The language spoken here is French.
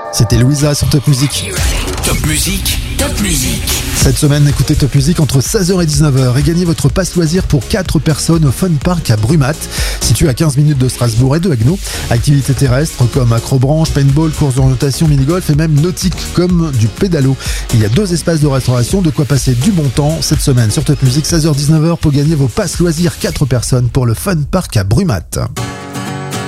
C'était Louisa sur Top Music. Top Music, Top Music. Cette semaine, écoutez Top Music entre 16h et 19h et gagnez votre passe loisir pour 4 personnes au Fun Park à Brumat, situé à 15 minutes de Strasbourg et de Haguenau. Activités terrestres comme acrobranche, paintball, courses d'orientation, mini-golf et même nautique comme du pédalo. Il y a 2 espaces de restauration, de quoi passer du bon temps cette semaine sur Top Music 16h-19h pour gagner vos passes loisirs 4 personnes pour le Fun Park à Brumat.